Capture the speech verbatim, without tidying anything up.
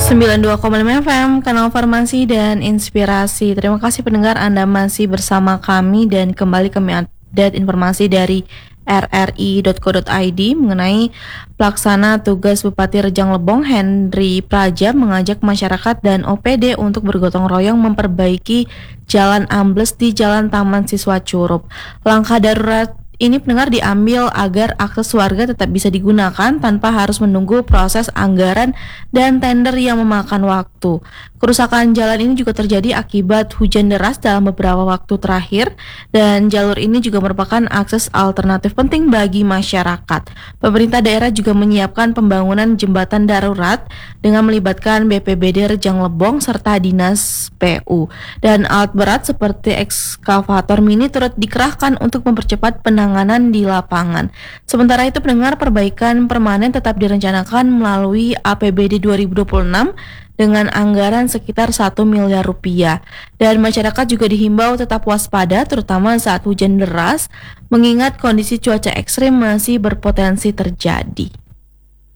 sembilan puluh dua koma lima F M, Kanal Farmasi dan Inspirasi. Terima kasih pendengar, Anda masih bersama kami dan kembali kami update informasi dari r r i dot co dot i d mengenai pelaksana tugas Bupati Rejang Lebong Henry Praja mengajak masyarakat dan O P D untuk bergotong royong memperbaiki jalan ambles di Jalan Taman Siswa Curup. Langkah darurat ini pendengar diambil agar akses warga tetap bisa digunakan tanpa harus menunggu proses anggaran dan tender yang memakan waktu. Kerusakan jalan ini juga terjadi akibat hujan deras dalam beberapa waktu terakhir dan jalur ini juga merupakan akses alternatif penting bagi masyarakat. Pemerintah daerah juga menyiapkan pembangunan jembatan darurat dengan melibatkan B P B D Rejang Lebong serta Dinas P U. Dan alat berat seperti ekskavator mini turut dikerahkan untuk mempercepat penanganan di lapangan. Sementara itu pendengar, perbaikan permanen tetap direncanakan melalui A P B D dua ribu dua puluh enam dengan anggaran sekitar satu miliar rupiah. Dan masyarakat juga dihimbau tetap waspada terutama saat hujan deras mengingat kondisi cuaca ekstrim masih berpotensi terjadi.